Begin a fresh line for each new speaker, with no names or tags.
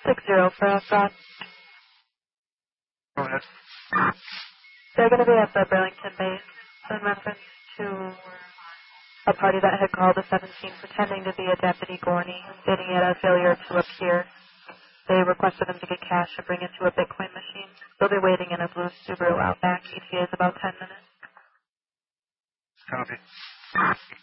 60 for Ascot.
Go ahead.
They're going to be at the Burlington base in reference to a party that had called the 17th pretending to be a Deputy Gorney, stating he had a failure to appear. They requested him to get cash to bring it to a Bitcoin machine. They'll be waiting in a blue Subaru Outback. ETA is about 10 minutes.
Copy.